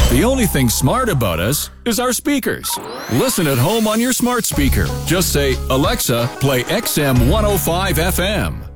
The only thing smart about us is our speakers. Listen at home on your smart speaker. Just say, Alexa, play XM 105 FM.